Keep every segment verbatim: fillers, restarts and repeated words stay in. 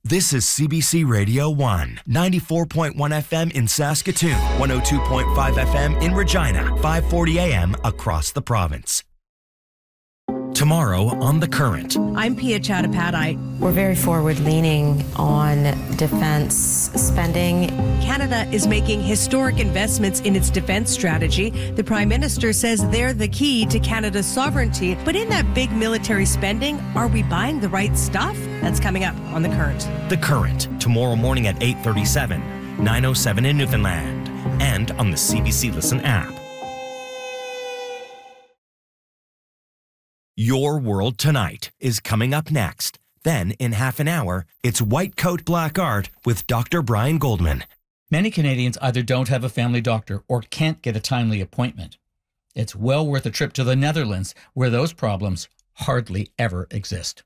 This is C B C Radio one, ninety-four point one F M in Saskatoon, one oh two point five F M in Regina, five forty A M across the province. Tomorrow on The Current. I'm Pia Chattopadhyay. We're very forward-leaning on defense spending. Canada is making historic investments in its defense strategy. The Prime Minister says they're the key to Canada's sovereignty. But in that big military spending, are we buying the right stuff? That's coming up on The Current. The Current, tomorrow morning at eight thirty-seven, nine oh seven in Newfoundland, and on the C B C Listen app. Your World Tonight is coming up next. Then, in half an hour, it's White Coat Black Art with Doctor Brian Goldman. Many Canadians either don't have a family doctor or can't get a timely appointment. It's well worth a trip to the Netherlands, where those problems hardly ever exist.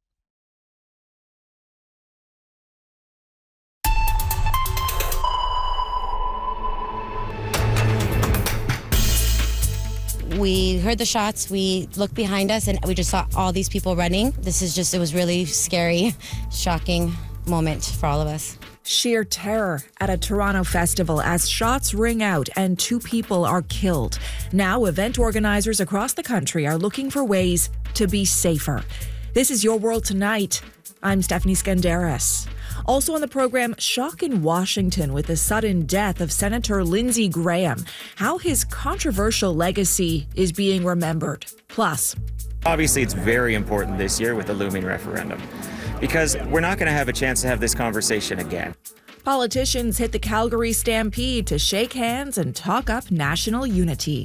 We heard the shots, we looked behind us, and we just saw all these people running. This is just, it was really scary, shocking moment for all of us. Sheer terror at a Toronto festival as shots ring out and two people are killed. Now, event organizers across the country are looking for ways to be safer. This is Your World Tonight. I'm Stephanie Skandaris. Also on the program, shock in Washington with the sudden death of Senator Lindsey Graham. How his controversial legacy is being remembered. Plus, obviously, it's very important this year with the looming referendum because we're not going to have a chance to have this conversation again. Politicians hit the Calgary Stampede to shake hands and talk up national unity.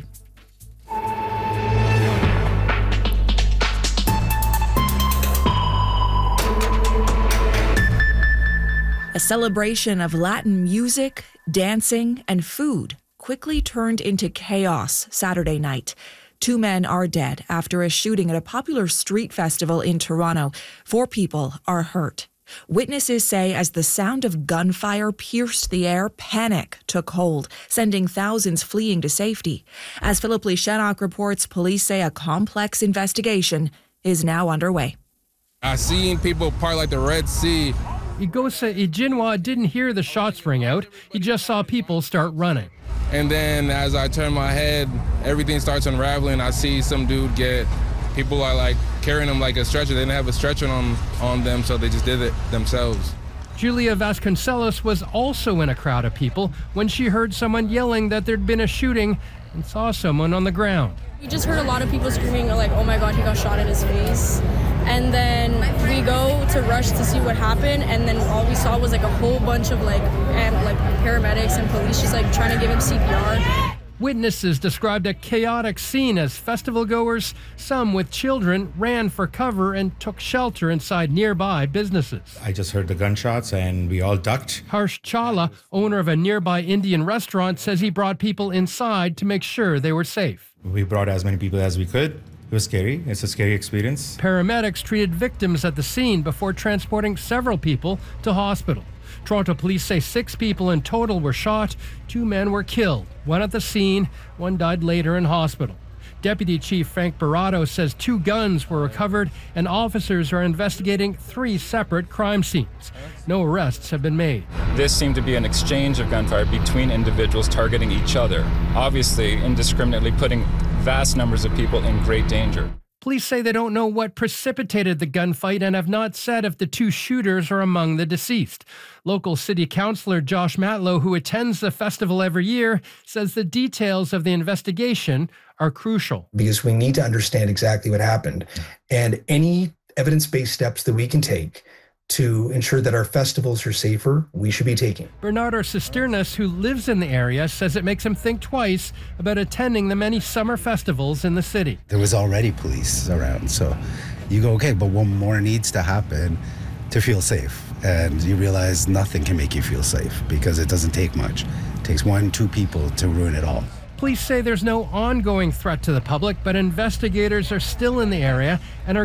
A celebration of Latin music, dancing, and food quickly turned into chaos Saturday night. Two men are dead after a shooting at a popular street festival in Toronto. Four people are hurt. Witnesses say as the sound of gunfire pierced the air, panic took hold, sending thousands fleeing to safety. As Philip Leishanock reports, police say a complex investigation is now underway. I seen people part like the Red Sea. Igosa Ijinwa didn't hear the shots ring out. He just saw people start running. And then as I turn my head, everything starts unraveling. I see some dude get, people are like carrying him like a stretcher. They didn't have a stretcher on, on them, so they just did it themselves. Julia Vasconcelos was also in a crowd of people when she heard someone yelling that there'd been a shooting and saw someone on the ground. We just heard a lot of people screaming like, oh my God, he got shot in his face. And then we go to rush to see what happened, and then all we saw was like a whole bunch of like and like paramedics and police just like trying to give him C P R. Witnesses described a chaotic scene as festival goers, some with children, ran for cover and took shelter inside nearby businesses. I just heard the gunshots and we all ducked. Harsh Chawla, owner of a nearby Indian restaurant, says he brought people inside to make sure they were safe. We brought as many people as we could. It was scary. It's a scary experience. Paramedics treated victims at the scene before transporting several people to hospital. Toronto police say six people in total were shot. Two men were killed, one at the scene, one died later in hospital. Deputy Chief Frank Barato says two guns were recovered and officers are investigating three separate crime scenes. No arrests have been made. This seemed to be an exchange of gunfire between individuals targeting each other, obviously indiscriminately putting vast numbers of people in great danger. Police say they don't know what precipitated the gunfight and have not said if the two shooters are among the deceased. Local city councillor Josh Matlow, who attends the festival every year, says the details of the investigation are crucial. Because we need to understand exactly what happened, and any evidence-based steps that we can take to ensure that our festivals are safer, we should be taking. Bernardo Cisternas, who lives in the area, says it makes him think twice about attending the many summer festivals in the city. There was already police around, so you go, okay, but one more needs to happen to feel safe. And you realize nothing can make you feel safe because it doesn't take much. It takes one, two people to ruin it all. Police say there's no ongoing threat to the public, but investigators are still in the area and are